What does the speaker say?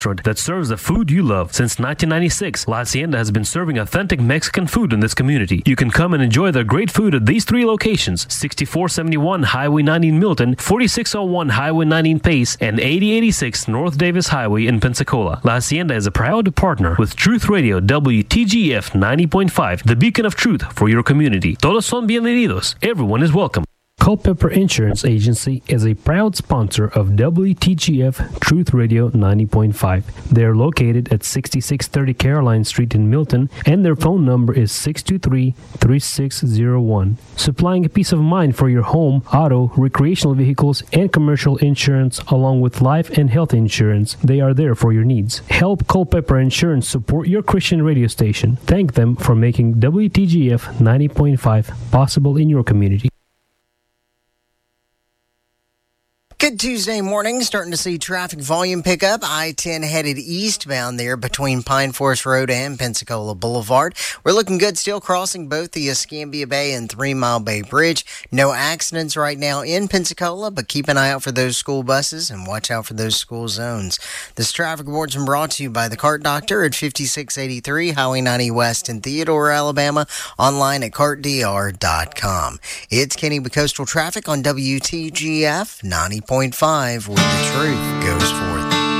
that serves the food you love. Since 1996, La Hacienda has been serving authentic Mexican food in this community. You can come and enjoy their great food at these three locations: 6471 Highway 90 in Milton, 4601 Highway 90 in Pace, and 8086 North Davis Highway in Pensacola. La Hacienda is a proud partner with Truth Radio WTGF 90.5, the beacon of truth for your community. Todos son bienvenidos. Everyone is welcome. Culpeper Insurance Agency is a proud sponsor of WTGF Truth Radio 90.5. They are located at 6630 Caroline Street in Milton, and their phone number is 623-3601. Supplying a peace of mind for your home, auto, recreational vehicles, and commercial insurance, along with life and health insurance. They are there for your needs. Help Culpeper Insurance support your Christian radio station. Thank them for making WTGF 90.5 possible in your community. Good Tuesday morning. Starting to see traffic volume pick up. I-10 headed eastbound there between Pine Forest Road and Pensacola Boulevard. We're looking good still crossing both the Escambia Bay and 3 Mile Bay Bridge. No accidents right now in Pensacola, but keep an eye out for those school buses and watch out for those school zones. This traffic report's been brought to you by the Cart Doctor at 5683 Highway 90 West in Theodore, Alabama. Online at cartdr.com. It's Kenny with Coastal Traffic on WTGF 90.5, where the truth goes.